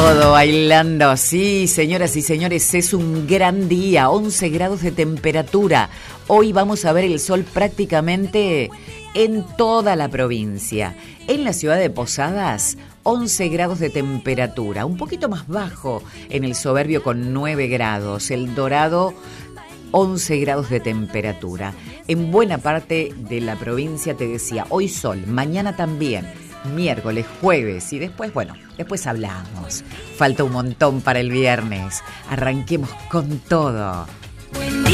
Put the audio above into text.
todo bailando. Sí, señoras y señores, es un gran día, 11 grados de temperatura. Hoy vamos a ver el sol prácticamente en toda la provincia. En la ciudad de Posadas, 11 grados de temperatura, un poquito más bajo en el Soberbio con 9 grados. El Dorado, 11 grados de temperatura. En buena parte de la provincia, te decía, hoy sol, mañana también, miércoles, jueves y después, bueno, después hablamos. Falta un montón para el viernes. Arranquemos con todo.